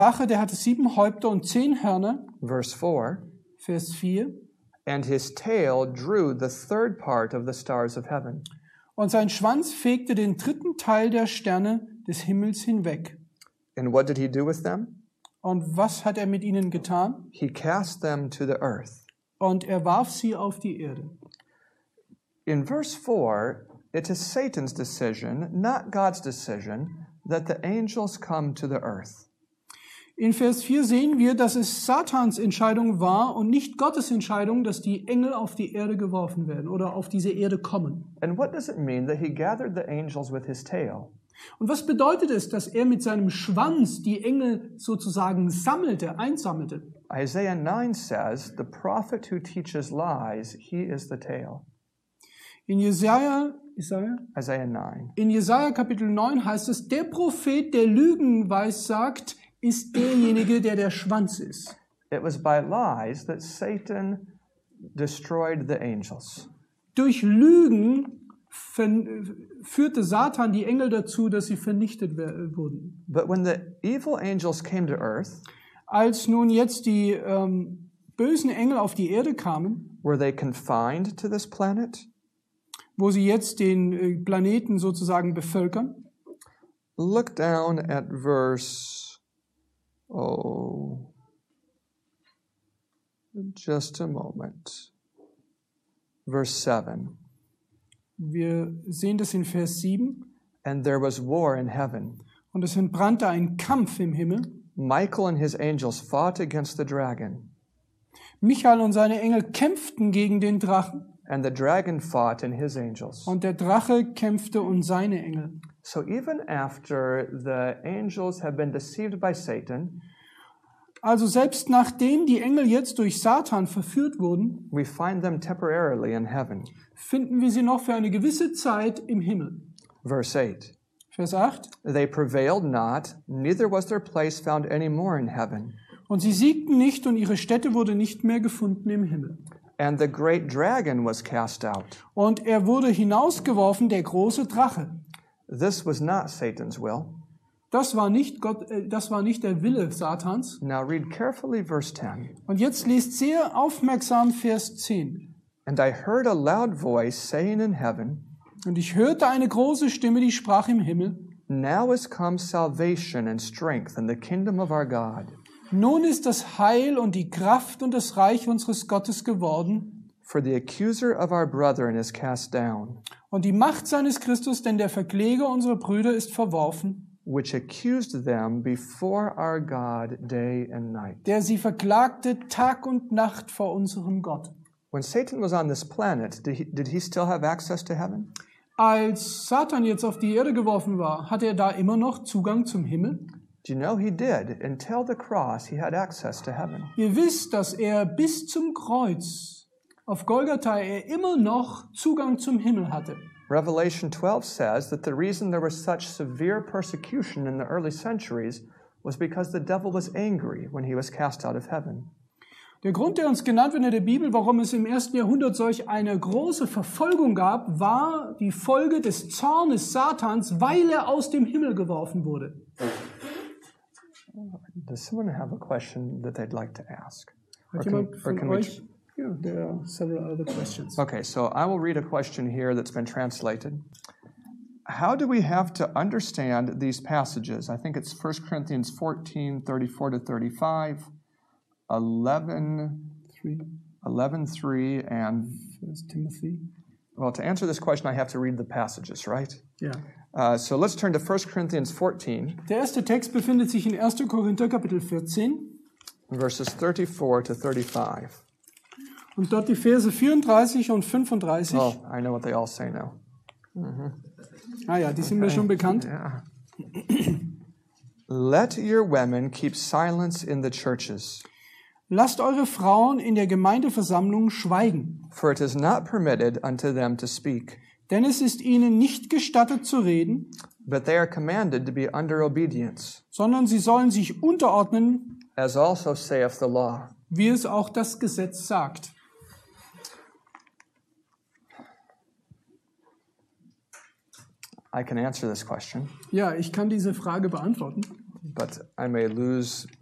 Drache, der hatte 7 Häupter und 10 Hörner. Verse 4. Vers 4. And his tail drew the third part of the stars of heaven. Und sein Schwanz fegte den 3. Teil der Sterne des Himmels hinweg. And what did he do with them? Und was hat er mit ihnen getan? He cast them to the earth. Und er warf sie auf die Erde. In verse 4, it is Satan's decision, not God's decision, that the angels come to the earth. In Vers 4 sehen wir, dass es Satans Entscheidung war und nicht Gottes Entscheidung, dass die Engel auf die Erde geworfen werden oder auf diese Erde kommen. And what does it mean that he gathered the angels with his tail? Und was bedeutet es, dass er mit seinem Schwanz die Engel sozusagen einsammelte? Isaiah 9 says, the prophet who teaches lies, he is the tail. In Jesaja Isaiah 9. In Jesaja Kapitel 9 heißt es, der Prophet, der Lügen weissagt, ist derjenige, der Schwanz ist. It was by lies that Satan destroyed the angels. Durch Lügen führte Satan die Engel dazu, dass sie vernichtet wurden. But when the evil angels came to earth, Als nun jetzt die bösen Engel auf die Erde kamen, were they confined to this planet? wo sie jetzt den Planeten sozusagen bevölkern? Look down at verse, just a moment. Verse 7. Wir sehen das in Vers 7. And there was war in heaven. Und es entbrannte ein Kampf im Himmel. Michael and his angels fought against the dragon. Michael und seine Engel kämpften gegen den Drachen. And the dragon fought and his angels. Und der Drache kämpfte und seine Engel. So even after the angels have been deceived by Satan, also selbst nachdem die Engel jetzt durch Satan verführt wurden, we find them temporarily in heaven. finden wir sie noch für eine gewisse Zeit im Himmel. Verse 8. Vers 8. They prevailed not, neither was their place found any more in heaven. Und sie siegten nicht und ihre Stätte wurde nicht mehr gefunden im Himmel. And the great dragon was cast out. Und er wurde hinausgeworfen, der große Drache. This was not Satan's will. Das war nicht der Wille Satans. Now read carefully verse 10. Und jetzt lest sehr aufmerksam Vers 10. And I heard a loud voice saying in heaven, Und ich hörte eine große Stimme, die sprach im Himmel: Now is come salvation and strength in the kingdom of our God. Nun ist das Heil und die Kraft und das Reich unseres Gottes geworden. For the accuser of our brethren is cast down, Und die Macht seines Christus, denn der Verkläger unserer Brüder ist verworfen, which accused them before our God day and night. der sie verklagte Tag und Nacht vor unserem Gott. When Satan was on this planet, did he still have access to heaven? Als Satan jetzt auf die Erde geworfen war, hatte er da immer noch Zugang zum Himmel? Do you know he did? Until the cross, he had access to heaven. Ihr wisst, dass er bis zum Kreuz auf Golgatha immer noch Zugang zum Himmel hatte. Revelation 12 says that the reason there was such severe persecution in the early centuries was because the devil was angry when he was cast out of heaven. Der Grund, der uns genannt wird in der Bibel, warum es im 1. Jahrhundert solch eine große Verfolgung gab, war die Folge des Zornes Satans, weil er aus dem Himmel geworfen wurde. Does someone have a question that they'd like to ask? Hat jemand von euch? Yeah, there are several other questions. Okay, so I will read a question here that's been translated. How do we have to understand these passages? I think it's 1 Corinthians 14, 34 to 35, 11:3, and 1 Timothy. Well, to answer this question, I have to read the passages, right? Ja. So let's turn to 1 Corinthians 14, Der erste Text befindet sich in 1. Korinther Kapitel 14 verses 34 to 35. und dort die Verse 34 und 35. Oh, I know what they all say now. Ah ja, die sind mir schon bekannt. Yeah. Let your women keep silence in the churches, Lasst eure Frauen in der Gemeindeversammlung schweigen, for it is not permitted unto them to speak, denn es ist ihnen nicht gestattet zu reden, but they are commanded to be under obedience, sondern sie sollen sich unterordnen, as also saith the law. wie es auch das Gesetz sagt. I can answer this question. Ja, ich kann diese Frage beantworten. but I may lose